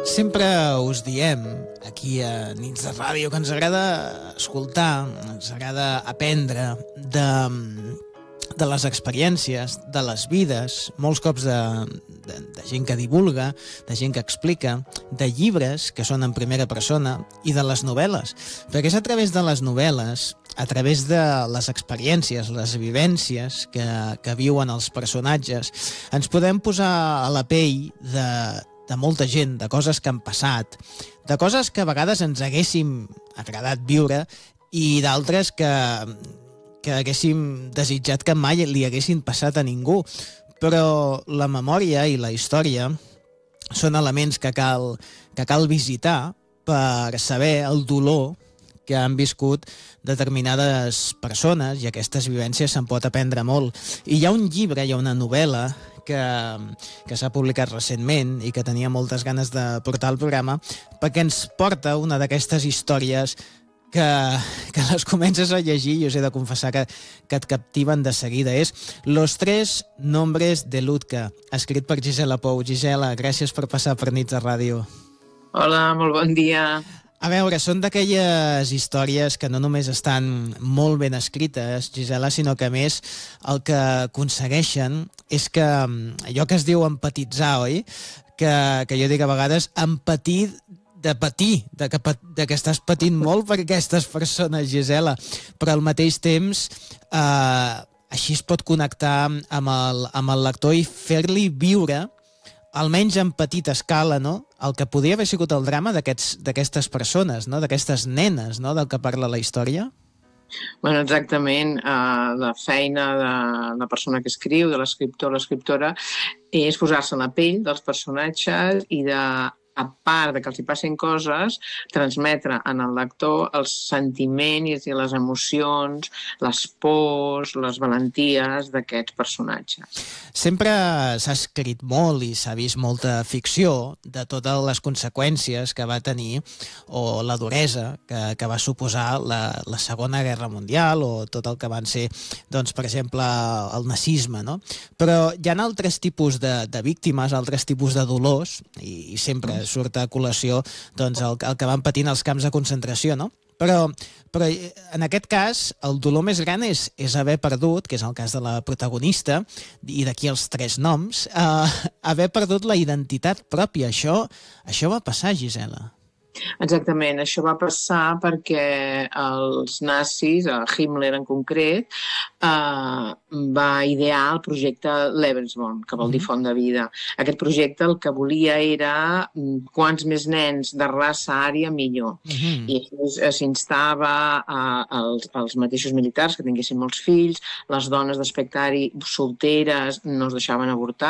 Sempre us diem, aquí a Nits de Ràdio, que ens agrada escoltar, ens agrada aprendre de les experiències, de les vides, molts cops de gent que divulga, de gent que explica, de llibres que són en primera persona i de les novel·les. Perquè és a través de les novel·les, a través de les experiències, les vivències que viuen els personatges, ens podem posar a la pell de molta gent, de coses que han passat, de coses que a vegades ens haguéssim agradat viure i d'altres que haguéssim desitjat que mai li haguessin passat a ningú. Però la memòria i la història són elements que cal visitar per saber el dolor que han viscut determinades persones, i aquestes vivències se'n pot aprendre molt. I hi ha un llibre, hi ha una novel·la que s'ha publicat recentment i que tenia moltes ganes de portar al programa, perquè ens porta una d'aquestes històries que les comences a llegir i us he de confessar que et captiven de seguida. És Los tres nombres de Ludka, escrit per Gisela Pou. Gisela, gràcies per passar per Nits de Ràdio. Hola, molt bon dia. A veure, són d'aquelles històries que no només estan molt ben escrites, Gisela, sinó que a més el que aconsegueixen és que allò que es diu empatitzar, oi? Que jo dic a vegades empatir de patir, que estàs patint molt per aquestes persones, Gisela, però al mateix temps així es pot connectar amb el lector i fer-li viure, almenys en petita escala, no?, el que podria haver sigut el drama d'aquestes persones, no?, d'aquestes nenes, no?, del que parla la història. Bueno, exactament. La feina de la persona que escriu, de l'escriptor o l'escriptora, és posar-se en la pell dels personatges i a part de que els hi passin coses, transmetre en el lector els sentiments i les emocions, les pors, les valenties d'aquests personatges. Sempre s'ha escrit molt i s'ha vist molta ficció de totes les conseqüències que va tenir o la duresa que va suposar la Segona Guerra Mundial o tot el que van ser, doncs, per exemple, el nazisme, no? Però hi ha altres tipus de víctimes, altres tipus de dolors, i sempre surt a col·lació, doncs, el que van patint els camps de concentració, no? Però en aquest cas el dolor més gran és haver perdut, que és el cas de la protagonista, i d'aquí els tres noms, haver perdut la identitat pròpia. Això va passar, Gisela. Exactament, això va passar perquè els nazis, Himmler en concret, va idear el projecte Lebensborn, que vol dir font de vida. Aquest projecte el que volia era quants més nens de raça ària millor. I s'instava als mateixos militars que tinguessin molts fills, les dones d'aspecte ari solteres no es deixaven avortar,